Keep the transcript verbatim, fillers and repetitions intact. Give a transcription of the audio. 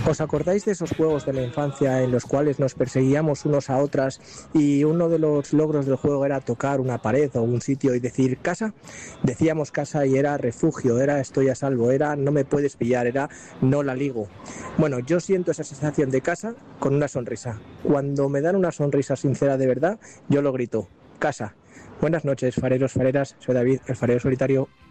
¿Os acordáis de esos juegos de la infancia en los cuales nos perseguíamos unos a otras y uno de los logros del juego era tocar una pared o un sitio y decir casa? Decíamos casa y era refugio, era estoy a salvo, era no me puedes pillar, era no la ligo. Bueno, yo siento esa sensación de casa con una sonrisa. Cuando me dan una sonrisa sincera de verdad, yo lo grito, casa. Buenas noches, fareros, fareras, soy David, el farero solitario.